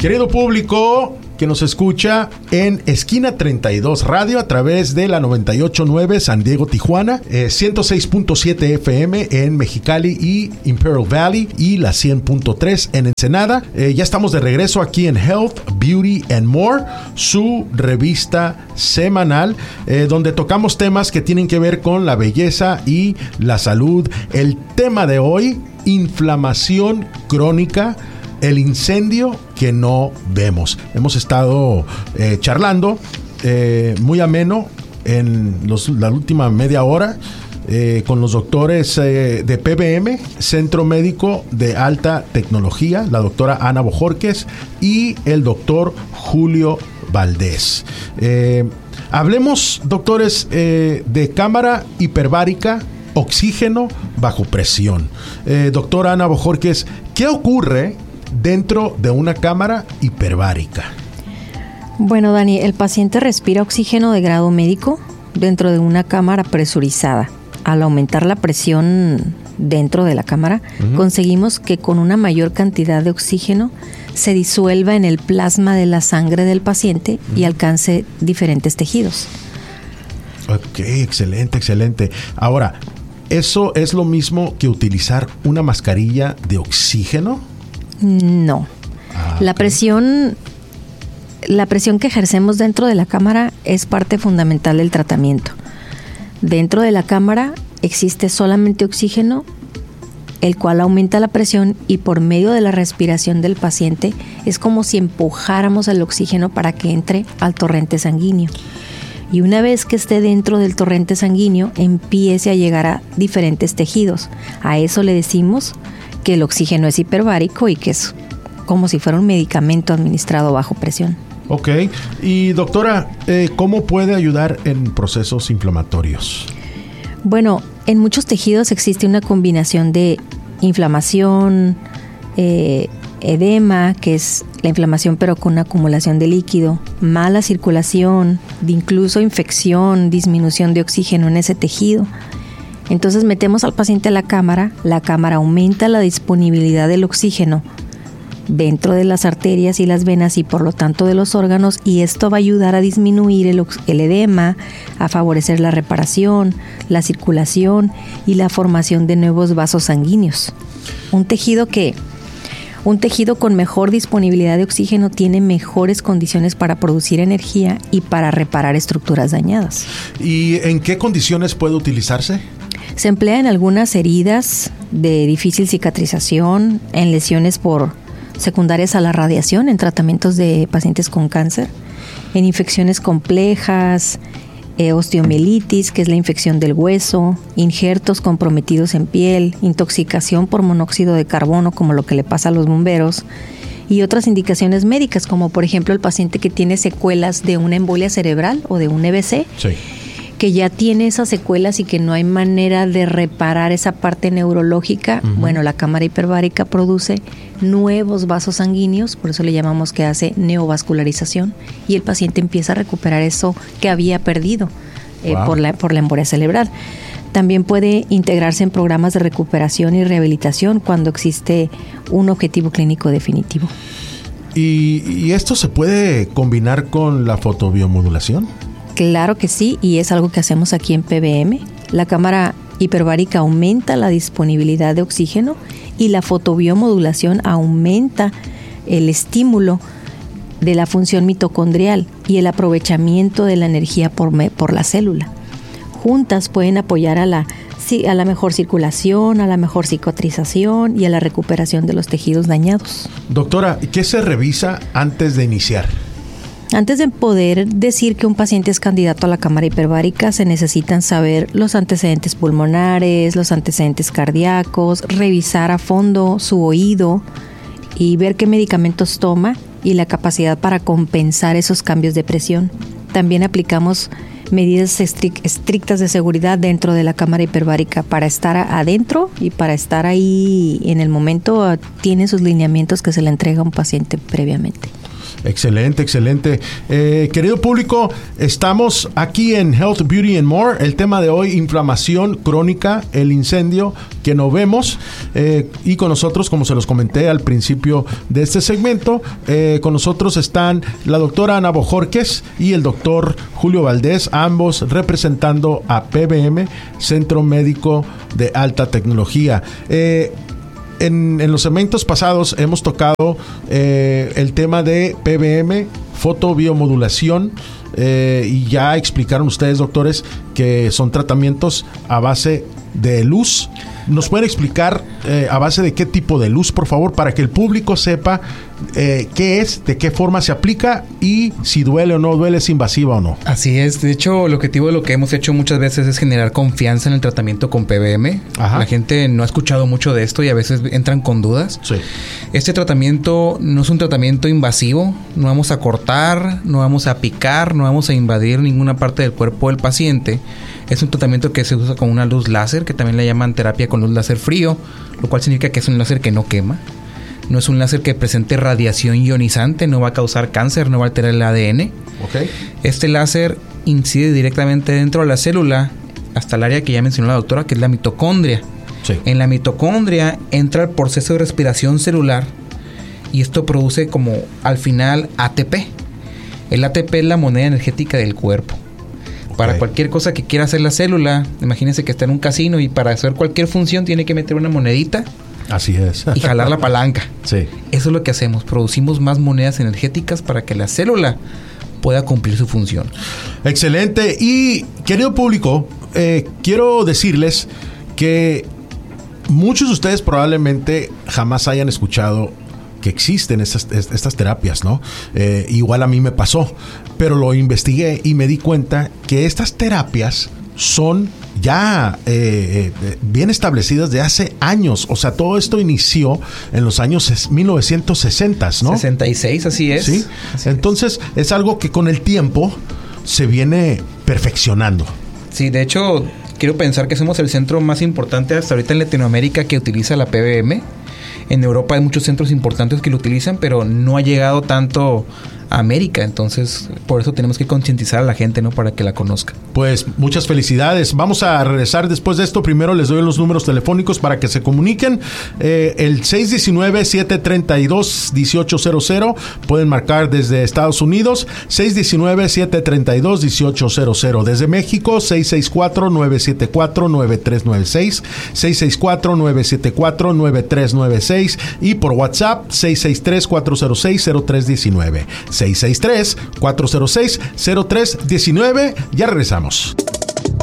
Querido público que nos escucha en Esquina 32 Radio a través de la 98.9 San Diego, Tijuana, 106.7 FM en Mexicali y Imperial Valley y la 100.3 en Ensenada. Ya estamos de regreso aquí en Health, Beauty and More, su revista semanal, donde tocamos temas que tienen que ver con la belleza y la salud. El tema de hoy, inflamación crónica, el incendio que no vemos. Hemos estado charlando muy ameno en la última media hora con los doctores de PBM, Centro Médico de Alta Tecnología, la doctora Ana Bojorquez y el doctor Julio Valdés. Hablemos, doctores, de cámara hiperbárica, oxígeno bajo presión. Doctora Ana Bojorquez, ¿qué ocurre dentro de una cámara hiperbárica? Bueno, Dani, el paciente respira oxígeno de grado médico dentro de una cámara presurizada. Al aumentar la presión dentro de la cámara, conseguimos que con una mayor cantidad de oxígeno se disuelva en el plasma de la sangre del paciente y alcance diferentes tejidos. Ok, excelente, excelente. Ahora, ¿eso es lo mismo que utilizar una mascarilla de oxígeno? No. La presión que ejercemos dentro de la cámara es parte fundamental del tratamiento. Dentro de la cámara existe solamente oxígeno, el cual aumenta la presión, y por medio de la respiración del paciente es como si empujáramos el oxígeno para que entre al torrente sanguíneo. Y una vez que esté dentro del torrente sanguíneo, empiece a llegar a diferentes tejidos. A eso le decimos que el oxígeno es hiperbárico y que es como si fuera un medicamento administrado bajo presión. Ok. Y doctora, ¿cómo puede ayudar en procesos inflamatorios? Bueno, en muchos tejidos existe una combinación de inflamación, edema, que es la inflamación pero con acumulación de líquido, mala circulación, de incluso infección, disminución de oxígeno en ese tejido. Entonces metemos al paciente a la cámara aumenta la disponibilidad del oxígeno dentro de las arterias y las venas y por lo tanto de los órganos, y esto va a ayudar a disminuir el edema, a favorecer la reparación, la circulación y la formación de nuevos vasos sanguíneos. Un tejido con mejor disponibilidad de oxígeno tiene mejores condiciones para producir energía y para reparar estructuras dañadas. ¿Y en qué condiciones puede utilizarse? Se emplea en algunas heridas de difícil cicatrización, en lesiones secundarias a la radiación, en tratamientos de pacientes con cáncer, en infecciones complejas, osteomielitis, que es la infección del hueso, injertos comprometidos en piel, intoxicación por monóxido de carbono, como lo que le pasa a los bomberos, y otras indicaciones médicas, como por ejemplo el paciente que tiene secuelas de una embolia cerebral o de un EBC, sí, que ya tiene esas secuelas y que no hay manera de reparar esa parte neurológica. Bueno, la cámara hiperbárica produce nuevos vasos sanguíneos, por eso le llamamos que hace neovascularización, y el paciente empieza a recuperar eso que había perdido por la embolia cerebral. También puede integrarse en programas de recuperación y rehabilitación cuando existe un objetivo clínico definitivo. ¿Y esto se puede combinar con la fotobiomodulación? Claro que sí, y es algo que hacemos aquí en PBM. La cámara hiperbárica aumenta la disponibilidad de oxígeno y la fotobiomodulación aumenta el estímulo de la función mitocondrial y el aprovechamiento de la energía por la célula. Juntas pueden apoyar a la mejor circulación, a la mejor cicatrización y a la recuperación de los tejidos dañados. Doctora, ¿qué se revisa antes de iniciar? Antes de poder decir que un paciente es candidato a la cámara hiperbárica, se necesitan saber los antecedentes pulmonares, los antecedentes cardíacos, revisar a fondo su oído y ver qué medicamentos toma y la capacidad para compensar esos cambios de presión. También aplicamos medidas estrictas de seguridad dentro de la cámara hiperbárica para estar adentro y para estar ahí en el momento. Tiene sus lineamientos que se le entrega a un paciente previamente. Excelente, excelente. Querido público, estamos aquí en Health, Beauty and More. El tema de hoy, inflamación crónica, el incendio que no vemos. Y con nosotros, como se los comenté al principio de este segmento, con nosotros están la doctora Ana Bojorquez y el doctor Julio Valdés, ambos representando a PBM, Centro Médico de Alta Tecnología. En los segmentos pasados hemos tocado el tema de PBM, fotobiomodulación, y ya explicaron ustedes, doctores, que son tratamientos a base de luz. ¿Nos pueden explicar a base de qué tipo de luz, por favor, para que el público sepa qué es, de qué forma se aplica y si duele o no duele, es invasiva o no? Así es. De hecho, el objetivo de lo que hemos hecho muchas veces es generar confianza en el tratamiento con PBM. Ajá. La gente no ha escuchado mucho de esto y a veces entran con dudas. Sí. Este tratamiento no es un tratamiento invasivo. No vamos a cortar, no vamos a picar, no vamos a invadir ninguna parte del cuerpo del paciente. Es un tratamiento que se usa con una luz láser, que también le llaman terapia con luz láser frío, lo cual significa que es un láser que no quema. No es un láser que presente radiación ionizante, no va a causar cáncer, no va a alterar el ADN. Okay. Este láser incide directamente dentro de la célula, hasta el área que ya mencionó la doctora, que es la mitocondria. Sí. En la mitocondria entra el proceso de respiración celular y esto produce como al final ATP. El ATP es la moneda energética del cuerpo. Para cualquier cosa que quiera hacer la célula, imagínense que está en un casino y para hacer cualquier función tiene que meter una monedita. Así es. Y jalar la palanca. Sí. Eso es lo que hacemos. Producimos más monedas energéticas para que la célula pueda cumplir su función. Excelente. Y, querido público, quiero decirles que muchos de ustedes probablemente jamás hayan escuchado que existen estas terapias, ¿no? Igual a mí me pasó, pero lo investigué y me di cuenta que estas terapias son ya bien establecidas de hace años. O sea, todo esto inició en los años 1960, ¿no? 66, así es. Sí. Así Entonces, es algo que con el tiempo se viene perfeccionando. Sí, de hecho, quiero pensar que somos el centro más importante hasta ahorita en Latinoamérica que utiliza la PBM. En Europa hay muchos centros importantes que lo utilizan, pero no ha llegado tanto a América. Entonces, por eso tenemos que concientizar a la gente, ¿no? Para que la conozca. Pues muchas felicidades. Vamos a regresar después de esto. Primero les doy los números telefónicos para que se comuniquen. El 619-732-1800. Pueden marcar desde Estados Unidos. 619-732-1800. Desde México, 664-974-9396. 664-974-9396. Y por WhatsApp, 663-406-0319. 663-406-0319. Ya regresamos.